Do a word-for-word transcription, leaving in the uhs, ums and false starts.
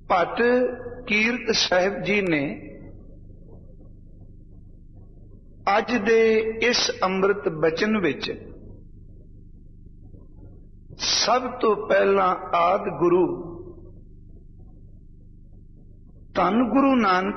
ਭੱਟ ਕੀਰਤ ਸਾਹਿਬ ਜੀ ਨੇ ਅੱਜ ਦੇ ਇਸ ਅੰਮ੍ਰਿਤ ਬਚਨ ਵਿੱਚ ਸਭ ਤੋਂ ਪਹਿਲਾਂ ਆਦਿ ਗੁਰੂ ਧੰਨ ਗੁਰੂ ਨਾਨਕ